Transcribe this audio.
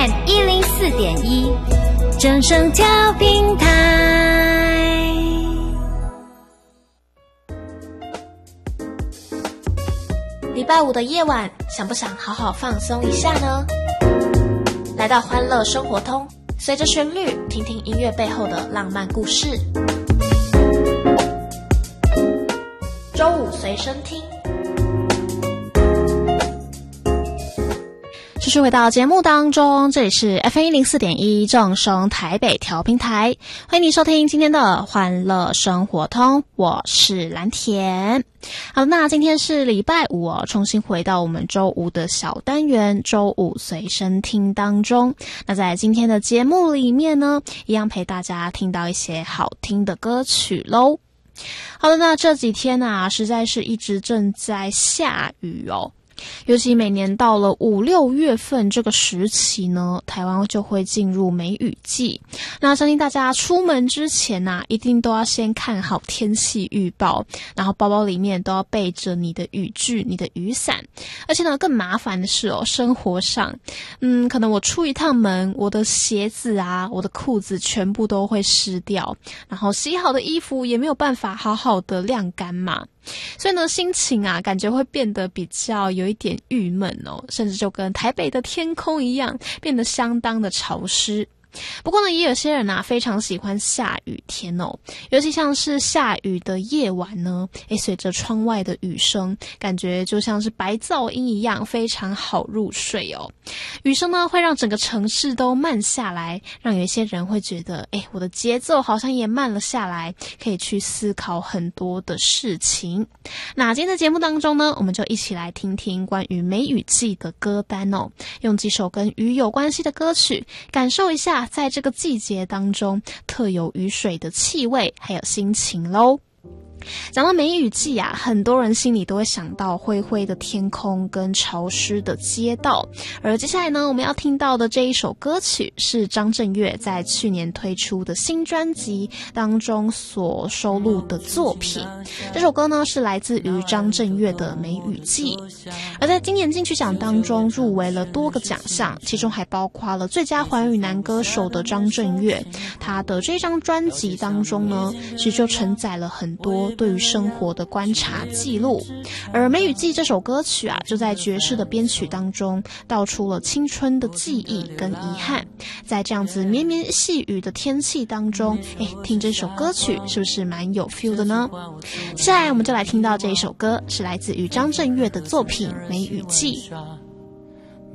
FM 104.1，正声调频台。礼拜五的夜晚，想不想好好放松一下呢？来到欢乐生活通，随着旋律，听听音乐背后的浪漫故事。周五随身听。继续回到节目当中，这里是 FM 104.1正声台北调频台，欢迎你收听今天的欢乐生活通，我是蓝田。好，那今天是礼拜五哦，重新回到我们周五的小单元周五随身听当中。那在今天的节目里面呢，一样陪大家听到一些好听的歌曲咯。好的，那这几天啊，实在是一直正在下雨哦。尤其每年到了5、6月份这个时期呢，台湾就会进入梅雨季。那相信大家出门之前啊，一定都要先看好天气预报，然后包包里面都要备着你的雨具、你的雨伞。而且呢，更麻烦的是哦，生活上，可能我出一趟门，我的鞋子啊、我的裤子全部都会湿掉，然后洗好的衣服也没有办法好好的晾干嘛。所以呢，心情啊，感觉会变得比较有一点郁闷哦，甚至就跟台北的天空一样，变得相当的潮湿。不过呢，也有些人啊非常喜欢下雨天哦，尤其像是下雨的夜晚呢，随着窗外的雨声，感觉就像是白噪音一样，非常好入睡哦。雨声呢会让整个城市都慢下来，让有一些人会觉得，我的节奏好像也慢了下来，可以去思考很多的事情。那今天的节目当中呢，我们就一起来听听关于梅雨季的歌单哦，用几首跟雨有关系的歌曲，感受一下在这个季节当中特有雨水的气味还有心情咯。讲到梅雨季啊，很多人心里都会想到灰灰的天空跟潮湿的街道。而接下来呢，我们要听到的这一首歌曲是张震岳在去年推出的新专辑当中所收录的作品。这首歌呢是来自于张震岳的《梅雨季》，而在今年金曲奖当中入围了多个奖项，其中还包括了最佳华语男歌手的张震岳。他的这张专辑当中呢，其实就承载了很多对于生活的观察记录。而《梅雨季》这首歌曲啊，就在爵士的编曲当中道出了青春的记忆跟遗憾。在这样子绵绵细雨的天气当中，听这首歌曲是不是蛮有 feel 的呢？接下来我们就来听到这一首歌，是来自于张震岳的作品《梅雨季》。